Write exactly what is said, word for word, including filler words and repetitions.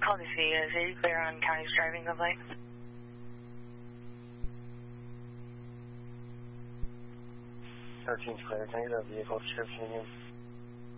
Call to see, is are you clear on county's driving complaint? thirteen's clear. Can I get a vehicle description again?